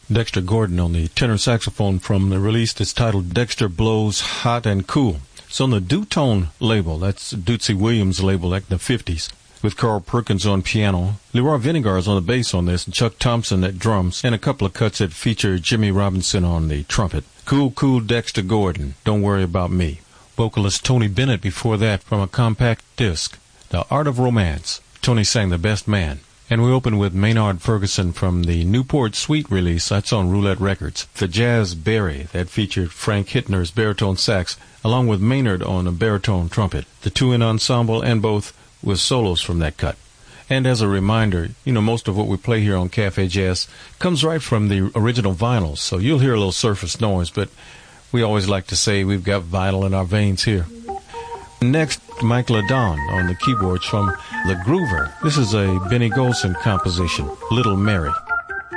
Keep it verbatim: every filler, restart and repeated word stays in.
Dexter Gordon on the tenor saxophone from the release that's titled Dexter Blows Hot and Cool. It's on the Dutone label. That's Dootsy Williams' label back in the fifties. With Carl Perkins on piano, Leroy Vinegar's on the bass on this, and Chuck Thompson at drums, and a couple of cuts that feature Jimmy Robinson on the trumpet. Cool, cool Dexter Gordon, Don't Worry About Me. Vocalist Tony Bennett before that from a compact disc, The Art of Romance. Tony sang The Best Man. And we open with Maynard Ferguson from the Newport Suite release. That's on Roulette Records. The Jazz Berry, that featured Frank Hittner's baritone sax, along with Maynard on a baritone trumpet. The two-in ensemble and both with solos from that cut. And as a reminder, you know, most of what we play here on Cafe Jazz comes right from the original vinyls, so you'll hear a little surface noise, but we always like to say we've got vinyl in our veins here. Next, Mike LaDon on the keyboards from The Groover. This is a Benny Golson composition, Little Mary.